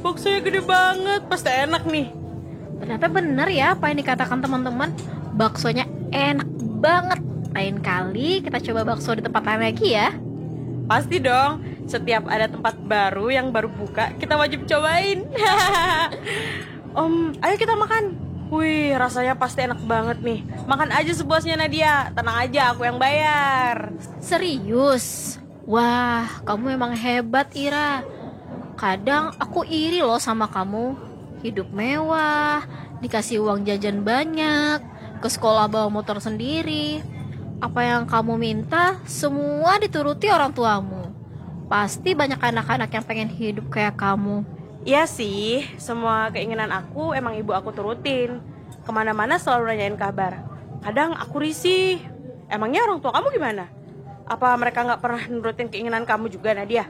baksonya gede banget, pasti enak nih. Ternyata bener ya apa yang dikatakan teman-teman. Baksonya enak banget. Lain kali kita coba bakso di tempat lain lagi ya. Pasti dong, setiap ada tempat baru yang baru buka, kita wajib cobain. Ayo kita makan. Wih, rasanya pasti enak banget nih. Makan aja sepuasnya Nadia, tenang aja, aku yang bayar. Serius? Wah, kamu emang hebat Ira. Kadang aku iri loh sama kamu. Hidup mewah, dikasih uang jajan banyak, ke sekolah bawa motor sendiri. Apa yang kamu minta, semua dituruti orang tuamu. Pasti banyak anak-anak yang pengen hidup kayak kamu. Iya sih, semua keinginan aku emang ibu aku turutin. Kemana-mana selalu nanyain kabar. Kadang aku risih. Emangnya orang tua kamu gimana? Apa mereka gak pernah nurutin keinginan kamu juga, Nadia?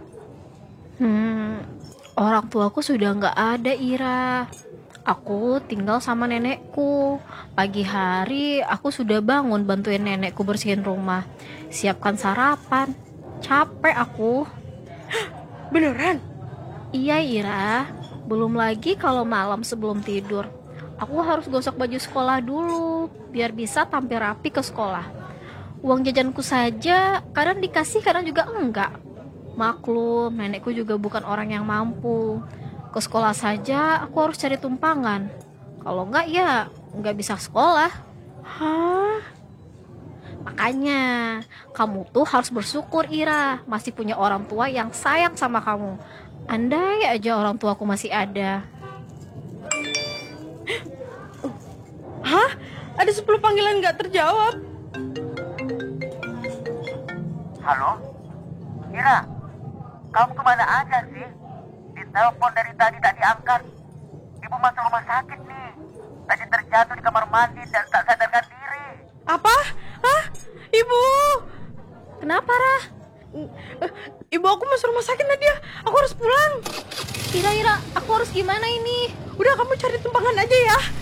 Orang tuaku sudah nggak ada Ira. Aku tinggal sama nenekku. Pagi hari aku sudah bangun bantuin nenekku bersihin rumah, siapkan sarapan. Capek aku. Beneran? Iya Ira. Belum lagi kalau malam sebelum tidur, aku harus gosok baju sekolah dulu biar bisa tampil rapi ke sekolah. Uang jajanku saja kadang dikasih, kadang juga enggak. Maklum, nenekku juga bukan orang yang mampu. Ke sekolah saja aku harus cari tumpangan. Kalau enggak ya enggak bisa sekolah. Hah? Makanya kamu tuh harus bersyukur Ira, masih punya orang tua yang sayang sama kamu. Andai aja orang tuaku masih ada. Hah? Ada 10 panggilan gak terjawab. Halo? Ira, kamu kemana aja sih? Ditelepon dari tadi tak diangkat. Ibu masuk rumah sakit nih. Tadi terjatuh di kamar mandi dan tak sadarkan diri. Apa? Hah? Ibu? Kenapa Rah? Ibu aku masuk rumah sakit, Nadia. Aku harus pulang. Ira, aku harus gimana ini? Udah, kamu cari tumpangan aja ya.